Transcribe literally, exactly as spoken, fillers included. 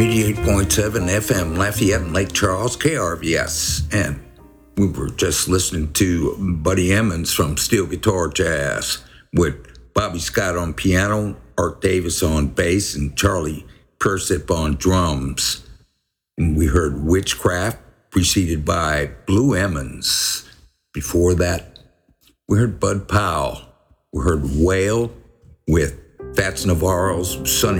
eighty-eight point seven F M Lafayette and Lake Charles, K R V S. And we were just listening to Buddy Emmons from Steel Guitar Jazz with Bobby Scott on piano, Art Davis on bass, and Charlie Persip on drums. And we heard Witchcraft, preceded by Blue Emmons. Before that, we heard Bud Powell. We heard Whale with Fats Navarro's Sonny